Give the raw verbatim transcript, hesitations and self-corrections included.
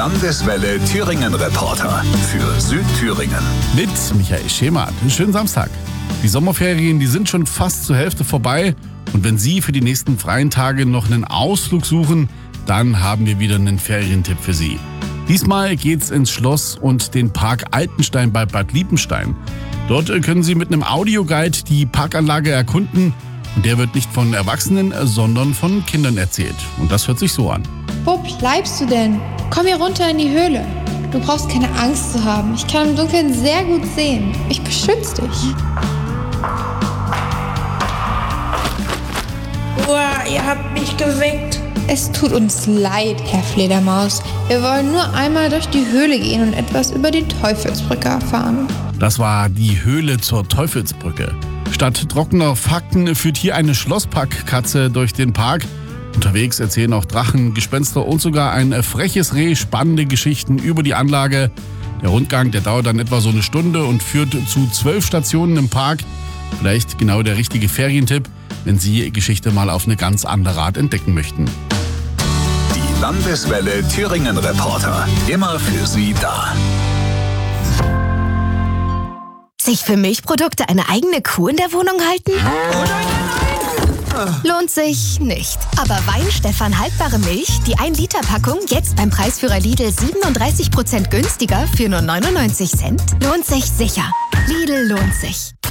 Landeswelle Thüringen-Reporter für Südthüringen. Mit Michael Schemann. Schönen Samstag. Die Sommerferien, die sind schon fast zur Hälfte vorbei. Und wenn Sie für die nächsten freien Tage noch einen Ausflug suchen, dann haben wir wieder einen Ferientipp für Sie. Diesmal geht's ins Schloss und den Park Altenstein bei Bad Liebenstein. Dort können Sie mit einem Audioguide die Parkanlage erkunden. Und der wird nicht von Erwachsenen, sondern von Kindern erzählt. Und das hört sich so an. Wo bleibst du denn? Komm hier runter in die Höhle. Du brauchst keine Angst zu haben. Ich kann im Dunkeln sehr gut sehen. Ich beschütze dich. Uah, ihr habt mich geweckt. Es tut uns leid, Herr Fledermaus. Wir wollen nur einmal durch die Höhle gehen und etwas über die Teufelsbrücke erfahren. Das war die Höhle zur Teufelsbrücke. Statt trockener Fakten führt hier eine Schlossparkkatze durch den Park. Unterwegs erzählen auch Drachen, Gespenster und sogar ein freches Reh spannende Geschichten über die Anlage. Der Rundgang, der dauert dann etwa so eine Stunde und führt zu zwölf Stationen im Park. Vielleicht genau der richtige Ferientipp, wenn Sie Geschichte mal auf eine ganz andere Art entdecken möchten. Die Landeswelle Thüringen-Reporter, immer für Sie da. Sich für Milchprodukte eine eigene Kuh in der Wohnung halten? Lohnt sich nicht. Aber Weinstefan haltbare Milch, die ein Liter Packung, jetzt beim Preisführer Lidl siebenunddreißig Prozent günstiger für nur neunundneunzig Cent? Lohnt sich sicher. Lidl lohnt sich.